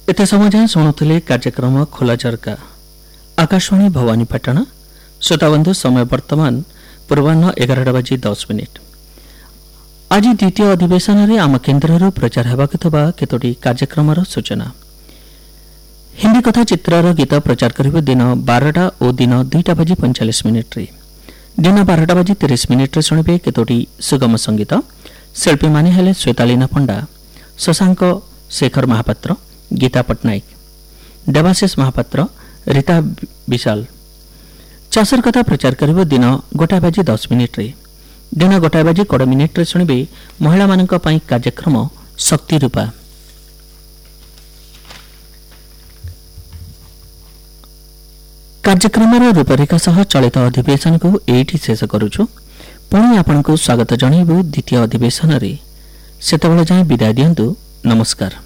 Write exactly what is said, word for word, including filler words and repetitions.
एते समय जाए शुणुले कार्यक्रम खोला झरका आकाशवाणी भवानीपाटना। श्रोताबंधु समय वर्तमान पूर्वाह्न एगारटा बाजी दस मिनिट। आज द्वितीय अधिवेशन में आम केन्द्र प्रचार होगा केतोटी कार्यक्रम सूचना। हिंदी कथा चित्रर गीत प्रचार करिबे दिन बारटा और दिन दुईटा बाजी पैंचाश मिनिट रे। दिन बारटा बाजी तीस मिनिट रे शुणिबे केतोटी सुगम संगीत। शिल्पी माने हेले श्वेतालीना पंडा, शशांक शेखर महापात्र, गीता पट्टनायक, देवाशीष महापात्र, रीता विशाल। चाषर कथा प्रचार करिबे दिन गोटाए बाजी दस मिनिट रे। दिन गोटाए बाजी कोड़े मिनिट रे शुणिबे महिला मानक पई कार्यक्रम शक्ति रूपा। कार्यक्रम रूपरेखा सह चलित अधिवेशन को एठी शेष करूछु। पुणी आपनको स्वागत जणाइबु द्वितीय अधिवेशन रे। सेतबेले जाय विदाय दियंतु। नमस्कार।